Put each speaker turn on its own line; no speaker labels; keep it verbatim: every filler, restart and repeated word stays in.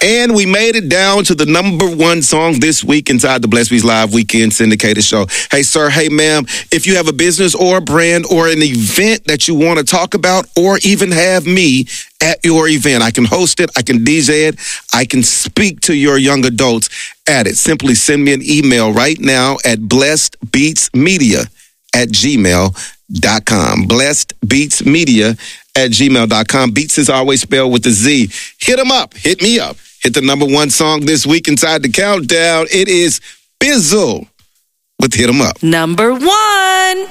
And we made it down to the number one song this week inside the Blessed Beats Live Weekend Syndicated Show. Hey, sir, hey, ma'am, if you have a business or a brand or an event that you want to talk about or even have me at your event, I can host it, I can D J it, I can speak to your young adults at it. Simply send me an email right now at blessedbeatsmedia at gmail dot com. blessedbeatsmedia at gmail dot com. Beats is always spelled with a Z. Hit them up. Hit me up. Hit the number one song this week inside the countdown. It is Bizzle with Hit 'em Up.
Number one.